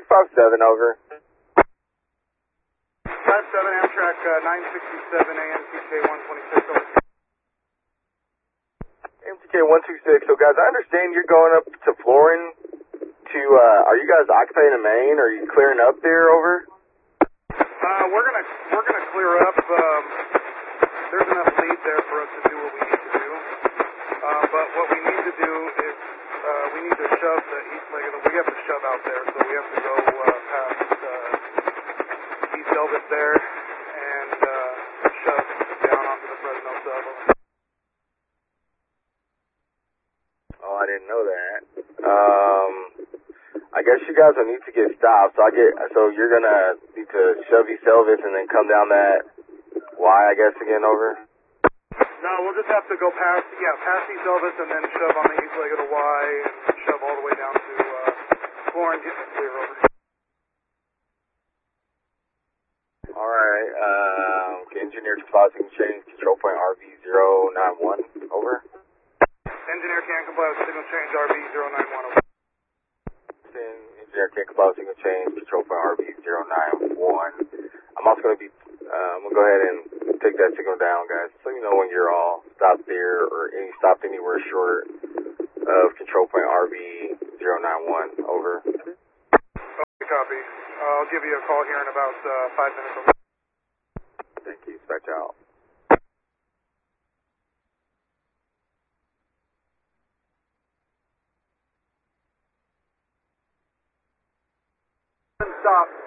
257, over. 57 Amtrak 967 AMTK 126, over. MTK 126, so guys, I understand you're going up to Florin to, are you guys occupying a main? Are you clearing up there, over? We're gonna clear up. There's enough lead there for us to do what we need to do. But what we need to do is we need to shove the east leg of the. We have to shove out there, so we have to go past East Elvis there and shove down onto the Fresno sub. Oh, I didn't know that. I guess you guys will need to get stopped. So you're gonna need to shove East Elvis and then come down that Y, I guess, again, over? No, we'll just have to go past East Elvis and then shove on the east leg of the Y and shove all the way down to Florin, get clear, over. Alright, engineer depositing change, control point RV091, over. Engineer can't comply with signal change RV091, over. Engineer can't comply with signal change, control point RV091. I'm also going to be, I'm going to go ahead and take that signal down, guys, so you know when you're all stopped there or stopped anywhere short of control point RV091, over. Okay, copy. I'll give you a call here in about 5 minutes, over. Thank you, dispatch out. Stop.